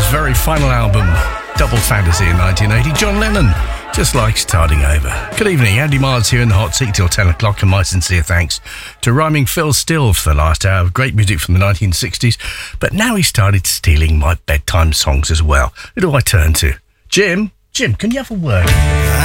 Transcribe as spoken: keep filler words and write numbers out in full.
Stones' very final album, Double Fantasy in nineteen eighty. John Lennon, just like starting over. Good evening, Andy Mars here in the hot seat till ten o'clock, and my sincere thanks to rhyming Phil Still for the last hour of great music from the nineteen sixties. But now he started stealing my bedtime songs as well. Who do I turn to? Jim? Jim, can you have a word?